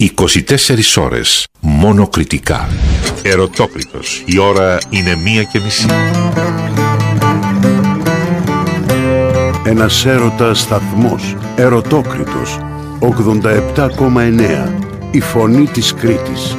24 ώρες. Μόνο κριτικά. Ερωτόκριτος. Η ώρα είναι 1:30. Ένας έρωτας σταθμός. Ερωτόκριτος. 87,9. Η φωνή της Κρήτης.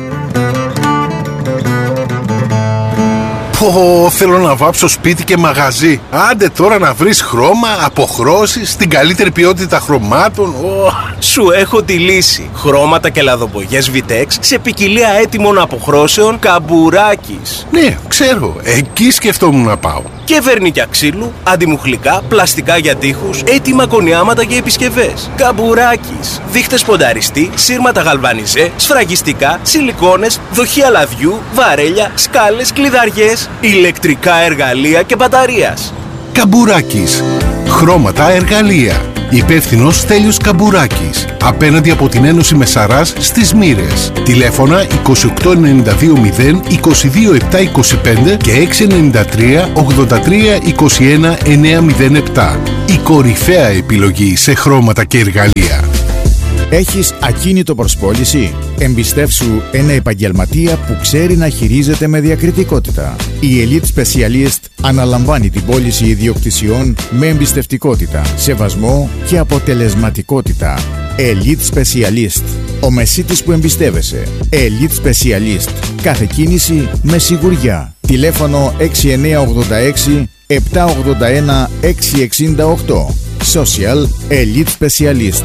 Θέλω να βάψω σπίτι και μαγαζί. Άντε τώρα να βρεις χρώμα, αποχρώσεις, την καλύτερη ποιότητα χρωμάτων. Σου έχω τη λύση. Χρώματα και λαδοπογιές Vitex σε ποικιλία έτοιμων αποχρώσεων Καμπουράκης. Ναι, ξέρω. Εκεί σκεφτόμουν να πάω. Και βερνίκια ξύλου, αντιμουχλικά, πλαστικά για τοίχους, έτοιμα κονιάματα και επισκευές. Καμπουράκης. Δείχτες πονταριστή, σύρματα γαλβανιζέ, σφραγιστικά, σιλικόνες, δοχεία λαδιού, βαρέλια, σκάλες, κλειδαριές, ηλεκτρικά εργαλεία και μπαταρίας. Καμπουράκης. Χρώματα, εργαλεία. Υπεύθυνος Στέλιος Καμπουράκης. Απέναντι από την Ένωση Μεσαράς στις Μοίρες. Τηλέφωνα 2892 22725 και 693 83 21 907. Η κορυφαία επιλογή σε χρώματα και εργαλεία. Έχεις ακίνητο προς πώληση? Εμπιστεύσου ένα επαγγελματία που ξέρει να χειρίζεται με διακριτικότητα. Η Elite Specialist αναλαμβάνει την πώληση ιδιοκτησιών με εμπιστευτικότητα, σεβασμό και αποτελεσματικότητα. Elite Specialist. Ο μεσίτης που εμπιστεύεσαι. Elite Specialist. Κάθε κίνηση με σιγουριά. Τηλέφωνο 6986 781 668. Social Elite Specialist.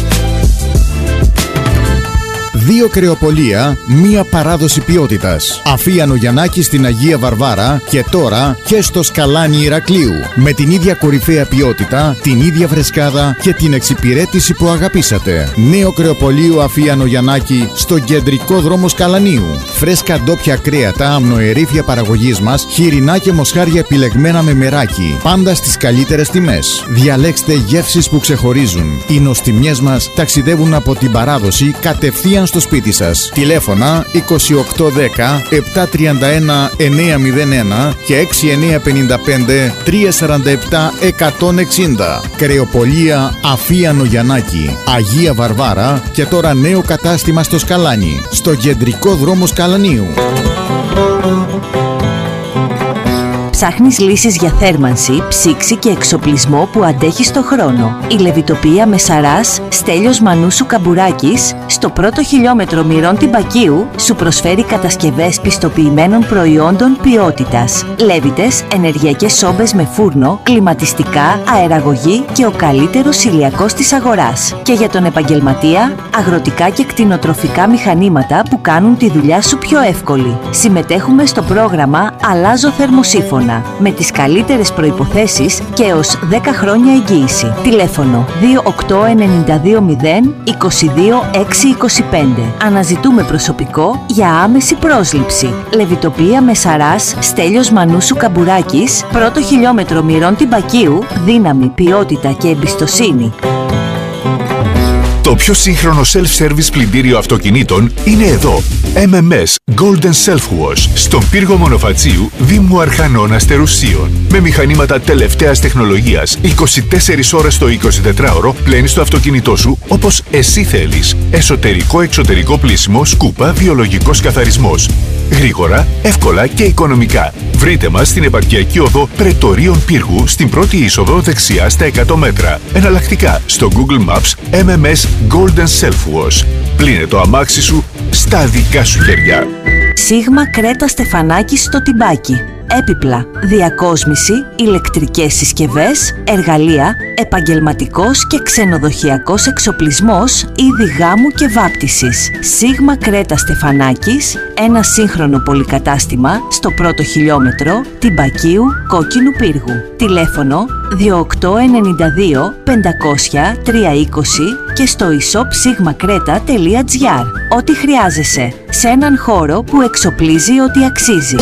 2 κρεοπολία, μία παράδοση ποιότητας. Αφίανο Γιαννάκη στην Αγία Βαρβάρα και τώρα και στο Σκαλάνι Ηρακλείου. Με την ίδια κορυφαία ποιότητα, την ίδια φρεσκάδα και την εξυπηρέτηση που αγαπήσατε. Νέο κρεοπολείο Αφίανο Γιαννάκη στο κεντρικό δρόμο Σκαλανίου. Φρέσκα ντόπια κρέατα, αμνοερήφια παραγωγής μας, χοιρινά και μοσχάρια επιλεγμένα με μεράκι. Πάντα στις καλύτερες τιμές. Διαλέξτε γεύσεις που ξεχωρίζουν. Οι νοστιμιές μας ταξιδεύουν από την παράδοση κατευθείαν στο σπίτι σας. Τηλέφωνα 2810 731 901 και 6955 347 160. Κρεοπολία Αφίανο Γιαννάκη, Αγία Βαρβάρα και τώρα νέο κατάστημα στο Σκαλάνι, στο κεντρικό δρόμο Σκαλανίου. Ψάχνεις λύσεις για θέρμανση, ψήξη και εξοπλισμό που αντέχει στο χρόνο. Η Λεβιτοπία Μεσαράς Στέλιος Μανούσου Καμπουράκης στο πρώτο χιλιόμετρο Μυρών Τυμπακίου σου προσφέρει κατασκευές πιστοποιημένων προϊόντων ποιότητας. Λέβητες, ενεργειακές σόμπες με φούρνο, κλιματιστικά, αεραγωγή και ο καλύτερος ηλιακός της αγοράς. Και για τον επαγγελματία, αγροτικά και κτηνοτροφικά μηχανήματα που κάνουν τη δουλειά σου πιο εύκολη. Συμμετέχουμε στο πρόγραμμα Αλλάζω Θερμοσύφωνα με τις καλύτερες προϋποθέσεις και έως 10 χρόνια εγγύηση. Τηλέφωνο 28920 22625. Αναζητούμε προσωπικό για άμεση πρόσληψη. Λεβιτοπία Μεσαράς Στέλιος Μανούσου Καμπουράκης, πρώτο χιλιόμετρο Μυρών Τυμπακίου, δύναμη, ποιότητα και εμπιστοσύνη. Το πιο σύγχρονο self-service πλυντήριο αυτοκινήτων είναι εδώ. MMS Golden Self Wash στον πύργο Μονοφατσίου, Δήμου Αρχανών Αστερουσίων. Με μηχανήματα τελευταίας τεχνολογίας, 24 ώρες το 24ωρο πλένεις το αυτοκίνητό σου όπως εσύ θέλεις. Εσωτερικό-εξωτερικό πλύσιμο, σκούπα, βιολογικός καθαρισμός. Γρήγορα, εύκολα και οικονομικά. Βρείτε μας στην επαρχιακή οδό Πρετορίων Πύργου, στην πρώτη είσοδο δεξιά στα 100 μέτρα. Εναλλακτικά στο Google Maps MMS Golden Self Wash. Πλύνε το αμάξι σου στα δικά σου χέρια. Σίγμα Κρέτα Στεφανάκη στο Τυμπάκι. Έπιπλα, διακόσμηση, ηλεκτρικές συσκευές, εργαλεία, επαγγελματικός και ξενοδοχειακός εξοπλισμός, είδη γάμου και βάπτισης. Σίγμα Κρέτα Στεφανάκης, ένα σύγχρονο πολυκατάστημα στο πρώτο χιλιόμετρο Τυμπακίου Κόκκινου Πύργου. Τηλέφωνο 2892 500 320 και στο e-shop sigmakreta.gr. Ό,τι χρειάζεσαι σε έναν χώρο που εξοπλίζει ό,τι αξίζει.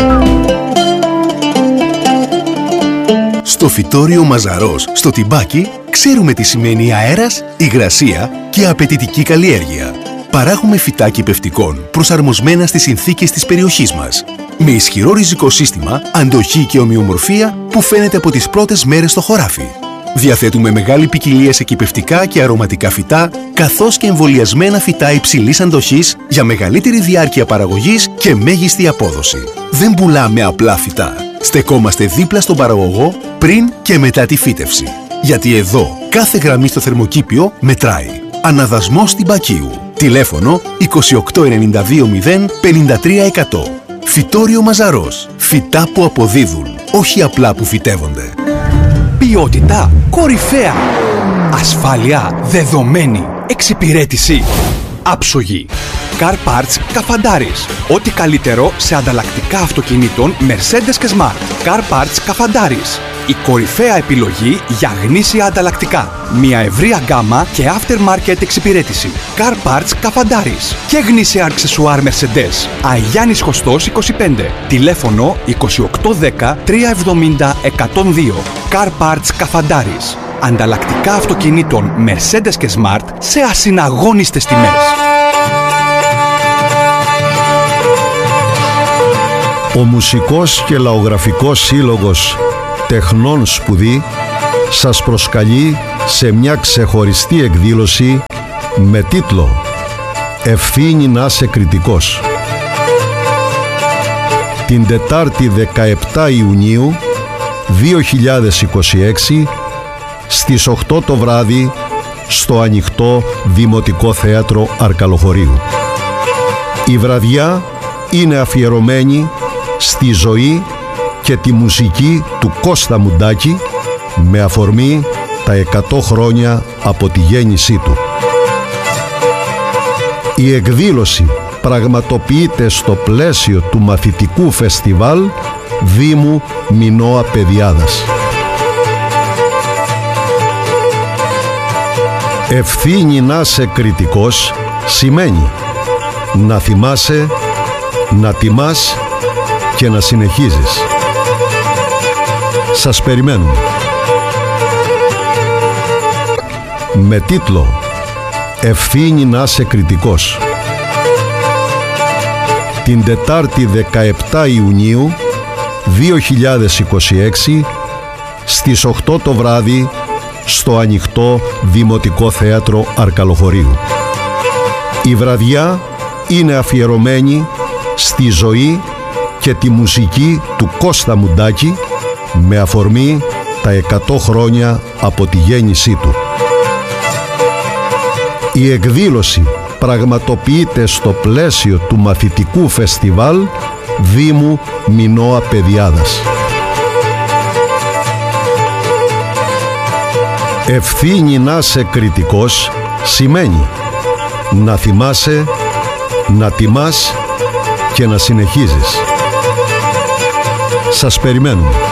Στο φυτόριο Μαζαρός, στο Τυμπάκι, ξέρουμε τι σημαίνει αέρας, υγρασία και απαιτητική καλλιέργεια. Παράγουμε φυτά κυπευτικών προσαρμοσμένα στις συνθήκες της περιοχής μας. Με ισχυρό ριζικό σύστημα, αντοχή και ομοιομορφία που φαίνεται από τις πρώτες μέρες στο χωράφι. Διαθέτουμε μεγάλη ποικιλία σε κηπευτικά και αρωματικά φυτά, καθώς και εμβολιασμένα φυτά υψηλής αντοχής για μεγαλύτερη διάρκεια παραγωγής και μέγιστη απόδοση. Δεν πουλάμε απλά φυτά. Στεκόμαστε δίπλα στον παραγωγό πριν και μετά τη φύτευση. Γιατί εδώ κάθε γραμμή στο θερμοκήπιο μετράει. Αναδασμός Τυμπακίου. Τηλέφωνο 28920 53100. Φυτόριο Μαζαρός. Φυτά που αποδίδουν, όχι απλά που φυτεύονται. Ποιότητα κορυφαία. Ασφάλεια δεδομένη. Εξυπηρέτηση άψογη. Car Parts Καφαντάρης. Ό,τι καλύτερο σε ανταλλακτικά αυτοκινήτων Mercedes και Smart. Car Parts Καφαντάρης. Η κορυφαία επιλογή για γνήσια ανταλλακτικά. Μια ευρεία γκάμα και aftermarket εξυπηρέτηση. Car Parts Καφαντάρης. Και γνήσια αξεσουάρ Mercedes. Αγιάννης Χωστός 25. Τηλέφωνο 2810 370 102. Car Parts Καφαντάρης. Ανταλλακτικά αυτοκινήτων Mercedes και Smart σε ασυναγώνιστες τιμές. Ο Μουσικός και Λαογραφικός Σύλλογος Τεχνών Σπουδή σας προσκαλεί σε μια ξεχωριστή εκδήλωση με τίτλο «Ευθύνη να είσαι κριτικός». Την Τετάρτη 17 Ιουνίου 2026 στις 8 το βράδυ στο ανοιχτό Δημοτικό Θέατρο Αρκαλοχωρίου. Η βραδιά είναι αφιερωμένη στη ζωή και τη μουσική του Κώστα Μουντάκη με αφορμή τα 100 χρόνια από τη γέννησή του. Η εκδήλωση πραγματοποιείται στο πλαίσιο του μαθητικού φεστιβάλ Δήμου Μινώα Παιδιάδας. Ευθύνη να είσαι κριτικός σημαίνει να θυμάσαι, να τιμάς και να συνεχίζεις. Σας περιμένουμε. Με τίτλο «Ευθύνη να είσαι κριτικός». Την Τετάρτη 17 Ιουνίου 2026 στις 8 το βράδυ στο ανοιχτό Δημοτικό Θέατρο Αρκαλοχωρίου. Η βραδιά είναι αφιερωμένη στη ζωή και τη μουσική του Κώστα Μουντάκη με αφορμή τα 100 χρόνια από τη γέννησή του. Η εκδήλωση πραγματοποιείται στο πλαίσιο του μαθητικού φεστιβάλ Δήμου Μινώα Παιδιάδας. Ευθύνη να είσαι κριτικός σημαίνει να θυμάσαι, να τιμάς και να συνεχίζεις. Σας περιμένουμε.